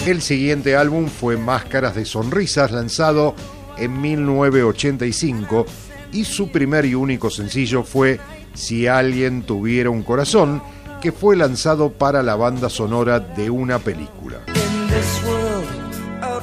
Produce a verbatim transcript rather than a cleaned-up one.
El siguiente álbum fue Máscaras de Sonrisas, lanzado en mil novecientos ochenta y cinco, y su primer y único sencillo fue Si alguien tuviera un corazón, que fue lanzado para la banda sonora de una película.